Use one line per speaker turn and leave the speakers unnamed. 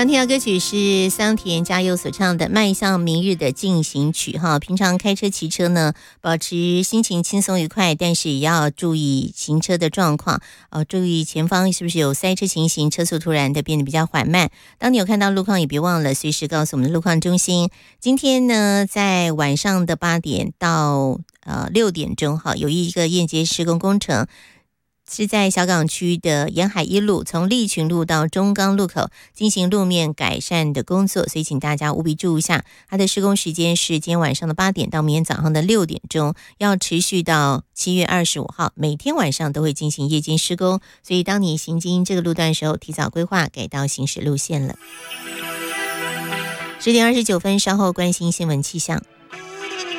刚听到歌曲是桑田佳佑所唱的《迈向明日的进行曲》哈。平常开车骑车呢，保持心情轻松愉快，但是也要注意行车的状况，注意前方是不是有塞车情形，车速突然的变得比较缓慢。当你有看到路况，也别忘了随时告诉我们的路况中心。今天呢，在晚上的8点到6点钟哈，有一个验接施工工程。是在小港区的沿海一路，从利群路到中钢路口进行路面改善的工作，所以请大家务必注意一下。它的施工时间是今天晚上的8点到明天早上的6点钟，要持续到7月25号，每天晚上都会进行夜间施工。所以当你行经这个路段的时候，提早规划改道行驶路线了。10点29分，稍后关心新闻气象。